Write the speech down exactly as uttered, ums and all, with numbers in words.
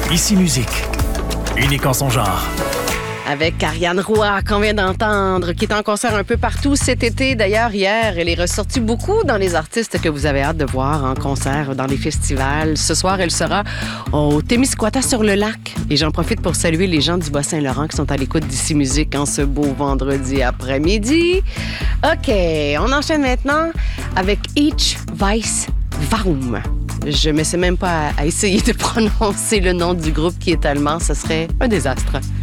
Ici Musique, unique en son genre. Avec Ariane Roy, qu'on vient d'entendre, qui est en concert un peu partout cet été. D'ailleurs, hier, elle est ressortie beaucoup dans les artistes que vous avez hâte de voir en concert dans les festivals. Ce soir, elle sera au Témiscouata sur le lac. Et j'en profite pour saluer les gens du Bas-Saint-Laurent qui sont à l'écoute d'Ici Musique en ce beau vendredi après-midi. OK, on enchaîne maintenant avec Each Vice Vaum. Je ne me sais même pas à essayer de prononcer le nom du groupe qui est allemand. Ce serait un désastre.